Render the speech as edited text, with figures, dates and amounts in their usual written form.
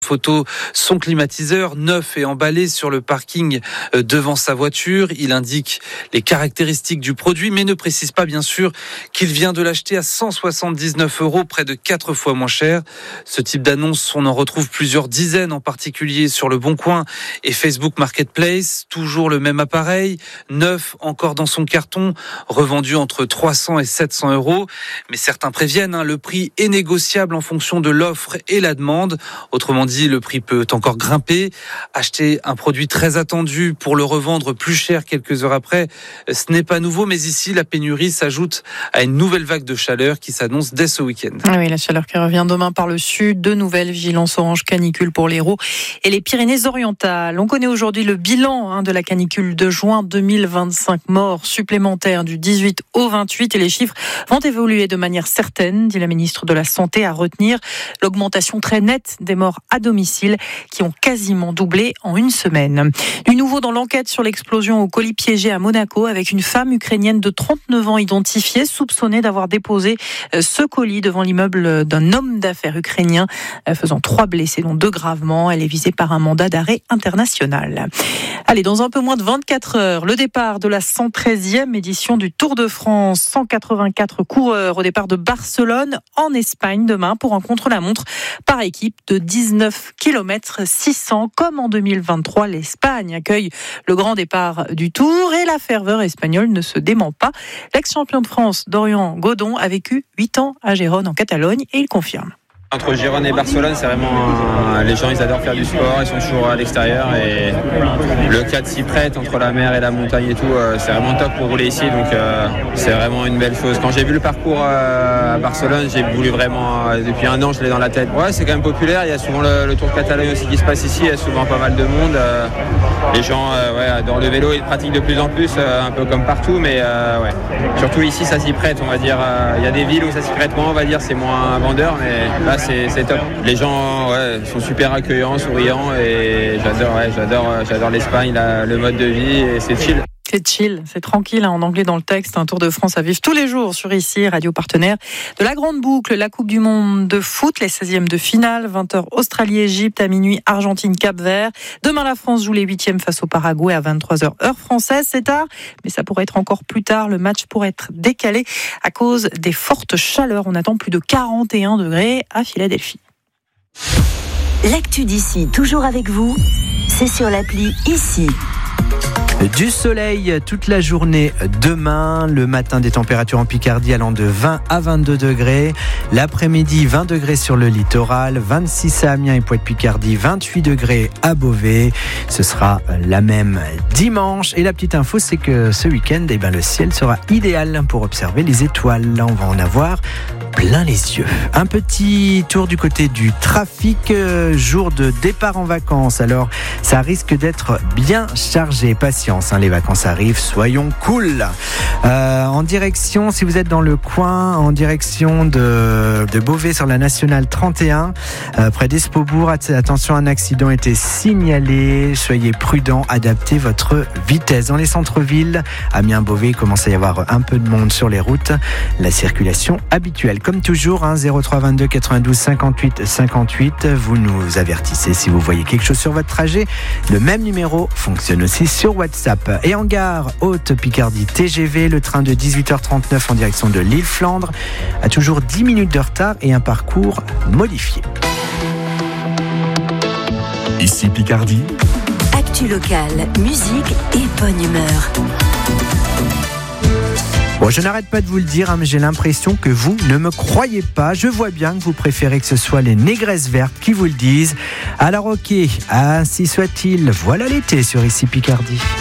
photo son climatiseur neuf et emballé sur le parking devant sa voiture. Il indique les caractéristiques du produit, mais ne précise pas bien sûr qu'il vient de l'acheter à 179 €, près de 4 fois moins cher. Ce type d'annonce, on en retrouve plusieurs dizaines, en particulier sur le Boncoin et Facebook Marketplace. Toujours le même appareil, neuf encore dans son carton, revendu entre 300 et 700 €. Mais certains préviennent, le prix est négociable en fonction de l'offre et la demande. Autrement dit, le prix peut encore grimper. Acheter un produit très attendu pour le revendre plus cher quelques heures après, ce n'est pas nouveau. Mais ici, la pénurie s'ajoute à une nouvelle vague de chaleur qui s'annonce dès ce week-end. Oui, la chaleur qui revient demain par le sud. De nouvelles vigilances orange canicule pour l'Hérault et les Pyrénées-Orientales. On connaît aujourd'hui le bilan de la canicule de juin 2025. Morts supplémentaires du 18 au 28 et les chiffres vont évoluer de manière certaine, dit la ministre de la Santé, à retenir l'augmentation très nette des morts à domicile qui ont quasiment doublé en une semaine. Du nouveau dans l'enquête sur l'explosion au colis piégé à Monaco avec une femme ukrainienne de 39 ans identifiée, soupçonnée d'avoir déposé ce colis devant l'immeuble d'un homme d'affaires ukrainien, faisant 3 blessés, dont 2 gravement. Elle est visée par un mandat d'arrêt international. Allez, dans un peu moins de 24 heures, le départ de la 113e édition du Tour de France. 184 coureurs au départ de Barcelone en Espagne demain pour un contre-la-montre par équipe de 19 km 600. Comme en 2023, l'Espagne accueille le grand départ du Tour et la ferveur espagnole ne se dément pas. L'ex-champion de France, Dorian Godon, a vécu 8 ans à Gérone en Catalogne et il confirme. Entre Gérone et Barcelone, c'est vraiment... les gens, ils adorent faire du sport, ils sont toujours à l'extérieur et le cadre s'y prête entre la mer et la montagne et tout, c'est vraiment top pour rouler ici, donc c'est vraiment une belle chose. Quand j'ai vu le parcours à Barcelone, j'ai voulu vraiment, depuis un an, je l'ai dans la tête. Ouais, c'est quand même populaire, il y a souvent le Tour de Catalogne aussi qui se passe ici, il y a souvent pas mal de monde. Les gens adorent le vélo, ils le pratiquent de plus en plus, un peu comme partout, mais surtout ici, ça s'y prête, on va dire. Il y a des villes où ça s'y prête moins, on va dire, c'est moins vendeur, mais là, c'est top. Les gens sont super accueillants, souriants et j'adore l'Espagne, le mode de vie et c'est chill. C'est chill, c'est tranquille, en anglais dans le texte. Un Tour de France à vivre tous les jours sur ici, radio partenaire de la Grande Boucle, la Coupe du Monde de foot, les 16e de finale, 20h Australie-Égypte, à minuit Argentine-Cap-Vert. Demain, la France joue les 8e face au Paraguay à 23h heure française. C'est tard, mais ça pourrait être encore plus tard. Le match pourrait être décalé à cause des fortes chaleurs. On attend plus de 41 degrés à Philadelphie. L'actu d'ici, toujours avec vous, c'est sur l'appli Ici. Du soleil toute la journée demain, le matin des températures en Picardie allant de 20 à 22 degrés, l'après-midi 20 degrés sur le littoral, 26 à Amiens et Pointe-Picardie, 28 degrés à Beauvais. Ce sera la même dimanche et la petite info c'est que ce week-end le ciel sera idéal pour observer les étoiles. Là on va en avoir plein les yeux. Un petit tour du côté du trafic, jour de départ en vacances, alors ça risque d'être bien chargé, patience, les vacances arrivent, soyons cool. En direction, si vous êtes dans le coin, en direction de Beauvais sur la nationale 31, près d'Espobourg, attention, un accident a été signalé, soyez prudents, adaptez votre vitesse. Dans les centres-villes, Amiens, Beauvais, il commence à y avoir un peu de monde sur les routes, la circulation habituelle. Comme toujours, 03 22 92 58 58, vous nous avertissez si vous voyez quelque chose sur votre trajet. Le même numéro fonctionne aussi sur WhatsApp. Et en gare Haute Picardie TGV, le train de 18h39 en direction de l'île Flandre a toujours 10 minutes de retard et un parcours modifié. Ici Picardie. Actu locale, musique et bonne humeur. Bon, je n'arrête pas de vous le dire, mais j'ai l'impression que vous ne me croyez pas. Je vois bien que vous préférez que ce soit les négresses vertes qui vous le disent. Alors ok, ainsi soit-il, voilà l'été sur Ici Picardie.